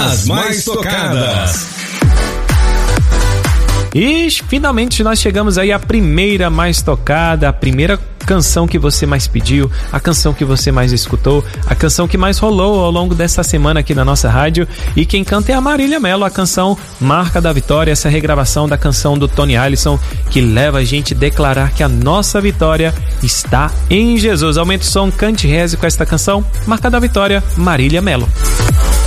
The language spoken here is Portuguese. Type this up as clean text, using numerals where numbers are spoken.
As mais tocadas. E finalmente nós chegamos aí à primeira mais tocada, a primeira canção que você mais pediu, a canção que você mais escutou, a canção que mais rolou ao longo dessa semana aqui na nossa rádio. E quem canta é a Marília Melo, a canção Marca da Vitória, essa regravação da canção do Tony Allison, que leva a gente a declarar que a nossa vitória está em Jesus. Aumenta o som, cante e reze com esta canção, Marca da Vitória, Marília Melo.